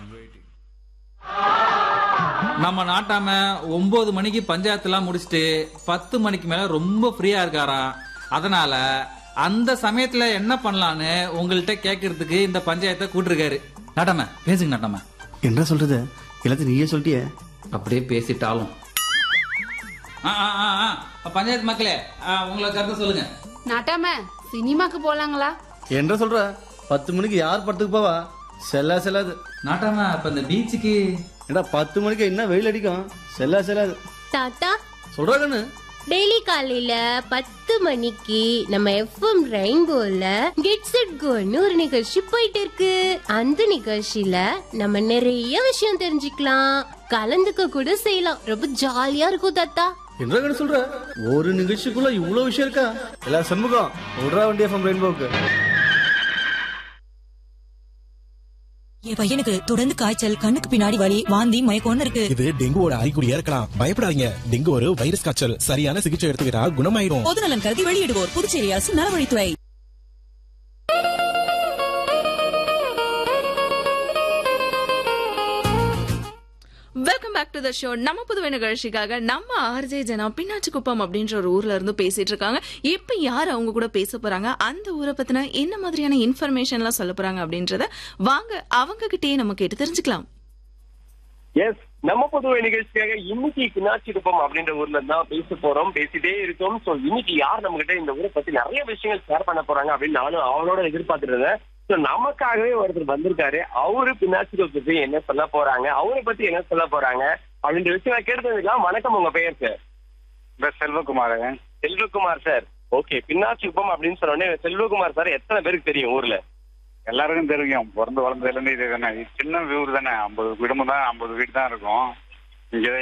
நம்ம நாட்டாம 9 மணிக்கு பஞ்சாயத்துலாம் முடிச்சுட்டு 10 மணிக்கு மேல ரொம்ப ஃப்ரீயா இருக்காராம். அதனால அந்த சமயத்துல என்ன பண்ணலான்னு உங்கள்கிட்ட கேட்கறதுக்கு இந்த பஞ்சாயத்தை கூட்டிருக்காரு. நாட்டாம பேசுங்க நாட்டாம. என்ன சொல்றது, எல்லாத்தையும் நீயே சொல்லிட்டியே. அப்படியே பேசிட்டாலும் பஞ்சாயத்து மக்களே, உங்களை கருத்து சொல்லுங்க. நாட்டாம சினிமாக்கு போலாங்களா? என்ன சொல்ற, 10 மணிக்கு யார் படத்துக்கு போவா? செல்லாது. நாட்டாம இப்ப இந்த பீச்சுக்கு ஏடா 10 மணிக்கு என்ன வெயில் அடிக்கும், செல்லாது. தாத்தா சொல்றா கண்ணு. டெய்லி காலையில 10 மணிக்கு நம்ம எஃப்எம் ரெயின்போல கெட்ஸ் இட் கோன்னு ஒரு நிகழ்ச்சி போயிட்டு இருக்கு. அந்த நிகழ்ச்சியில நம்ம நிறைய விஷயம் தெரிஞ்சுக்கலாம், கலந்துக்க கூட செய்யலாம். ரொம்ப ஜாலியா இருக்கும் தாத்தா. என்ன கண்ணு சொல்ற, ஒரு நிகழ்ச்சிக்குள்ள இவ்வளவு விஷயம் இருக்கா? எல்லா சண்முகம் விடுறா வண்டி எஃப்எம் ரெயின்போக்கு. என் பையனுக்கு தொடர்ந்து காய்ச்சல், கண்ணுக்கு பின்னாடி வலி, வாந்தி, மயக்கம்னு இருக்கு. இது டெங்குவோட அறிகுறியா இருக்கலாம். பயப்படாதீங்க, டெங்கு ஒரு வைரஸ் காய்ச்சல். சரியான சிகிச்சை எடுத்துக்கிட்டா குணமாயிரும். பொது நலன் கருதி வெளியிடுவோர் புதுச்சேரி அரசு நலவழித்துறை. Welcome back to the show. நம்ம புதுவை நிகழ்ச்சிக்காக நம்ம ஆர்ஜே ஜனா பின்னாச்சிக்குப்பம் அப்படின்ற ஒரு ஊர்ல இருந்து பேசிட்டு இருக்காங்க. இப்ப யார் அவங்க கூட பேச போறாங்க, அந்த ஊரை பத்தின என்ன மாதிரியான இன்ஃபர்மேஷன் எல்லாம் சொல்ல போறாங்க அப்படின்றத வாங்க அவங்க கிட்டயே நம்ம கேட்டு தெரிஞ்சுக்கலாம். எஸ், நம்ம புதுவை நிகழ்ச்சிக்காக இன்னைக்கு பின்னாச்சிக்குப்பம் அப்படின்ற ஊர்ல தான் பேச போறோம், பேசிட்டே இருக்கோம். சோ இன்னைக்கு யார் நம்ம கிட்ட இந்த ஊரை பத்தி நிறைய விஷயங்கள் ஷேர் பண்ண போறாங்க அப்படின்னு நானும் அவளோட எதிர்பார்த்துட்டு இருந்தேன். சோ நமக்காகவே ஒருத்தர் வந்திருக்காரு. அவரு பின்னாச்சிக்குப்பத்தை பத்தி என்ன சொல்ல போறாங்க, அவரை பத்தி என்ன சொல்ல போறாங்க அப்படின்ற விஷயம் கேட்டு தெரிஞ்சுக்கலாம். வணக்கம், உங்க பெயர் sir? Selvakumar. Selvakumar sir, okay. பின்னாச்சிக்குப்பம் அப்படின்னு சொன்ன உடனே செல்வகுமார் சார் எத்தனை பேருக்கு தெரியும் ஊர்ல? எல்லாருக்கும் தெரியும், பிறந்து வளர்ந்ததுல இருந்து இது தானே, சின்ன ஊர் தானே, 50 குடும்பம் தான், 50 வீடு தான் இருக்கும் இங்க.